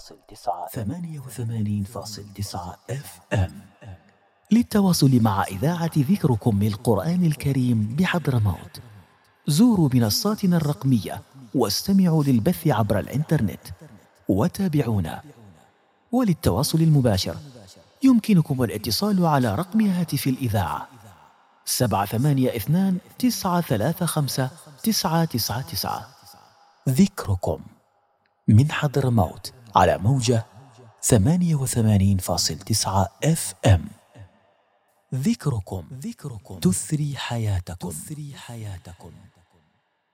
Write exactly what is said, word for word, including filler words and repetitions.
ثمانية وثمانين فاصل تسعة اف ام. للتواصل مع إذاعة ذكركم للقرآن الكريم بحضرموت زوروا منصاتنا الرقمية واستمعوا للبث عبر الإنترنت وتابعونا. وللتواصل المباشر يمكنكم الاتصال على رقم هاتف الإذاعة سبعة ثمانية اثنان تسعة ثلاثة خمسة تسعة تسعة تسعة. ذكركم من حضرموت على موجة ثمانية وثمانين فاصل تسعة اف ام. ذكركم ذكركم تثري حياتكم تثري حياتكم.